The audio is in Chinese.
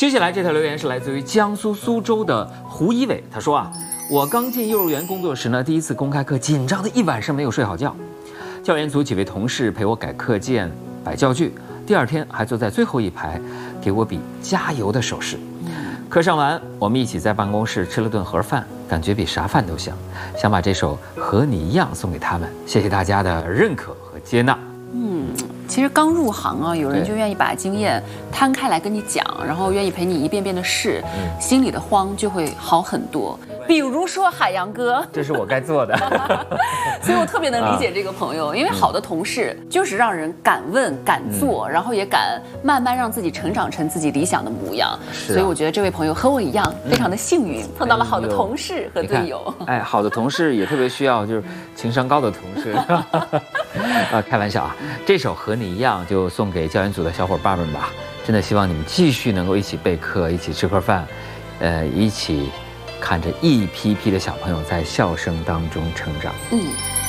接下来这条留言是来自于江苏苏州的胡一伟，他说啊，我刚进幼儿园工作时呢，第一次公开课，紧张的一晚上没有睡好觉。教研组几位同事陪我改课件、摆教具，第二天还坐在最后一排，给我比加油的手势。课上完，我们一起在办公室吃了顿盒饭，感觉比啥饭都香。想把这首《和你一样》送给他们，谢谢大家的认可和接纳。 其实刚入行啊，有人就愿意把经验摊开来跟你讲，然后愿意陪你一遍遍的试，心里的慌就会好很多。比如说海洋哥， 这是我该做的， 所以我特别能理解这个朋友，因为好的同事就是让人敢问敢做，然后也敢慢慢让自己成长成自己理想的模样。所以我觉得这位朋友和我一样，非常的幸运，碰到了好的同事和队友。 哎，好的同事也特别需要就是情商高的同事。开玩笑啊，这首《和你一样》就送给教研组的小伙伴们吧。真的希望你们继续能够一起备课，一起吃盒饭，一起看着一批批的小朋友在笑声当中成长。